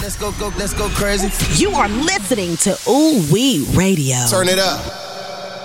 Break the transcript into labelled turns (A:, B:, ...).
A: Let's go crazy.
B: You are listening to Ooh Wee Radio.
A: Turn it up.